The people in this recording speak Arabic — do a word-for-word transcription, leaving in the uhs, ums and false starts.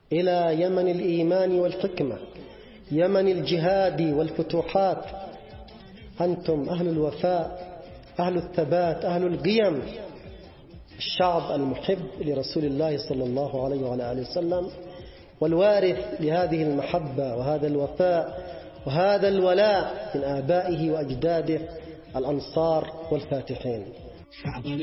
إلى يمن الإيمان والحكمة، يمن الجهاد والفتوحات. أنتم أهل الوفاء، أهل الثبات، أهل القيم، الشعب المحب لرسول الله صلى الله عليه وعلى آله وسلم، والوارث لهذه المحبة وهذا الوفاء وهذا الولاء من آبائه وأجداده الأنصار والفاتحين.